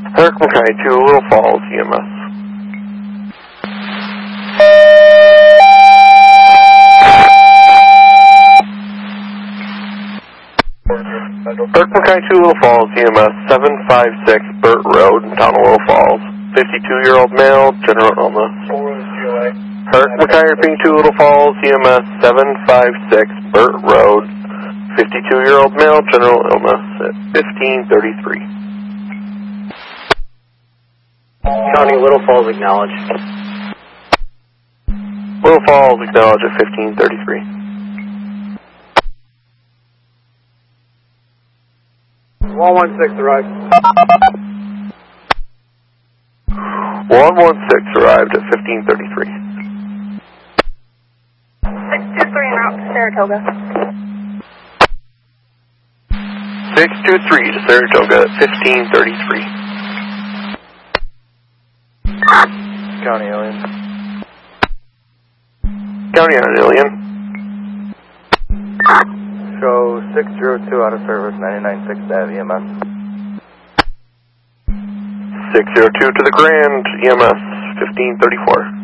Herc Mackay 2, Little Falls, EMS. Herc Mackay 2, Little Falls, EMS 756 Burt Road, town of Little Falls. 52-year-old male, general illness. Herc Mackay repeating 2, Little Falls, EMS 756 Burt Road. 52-year-old male, general illness at 1533. County Little Falls acknowledged. Little Falls acknowledged at 1533. 116 arrived. 116 arrived at 1533. 623 en route to Saratoga. 623 to Saratoga at 1533. County Alien. County on Alien. Show 602 out of service, 996 at EMS. 602 to the Grand, EMS 1534.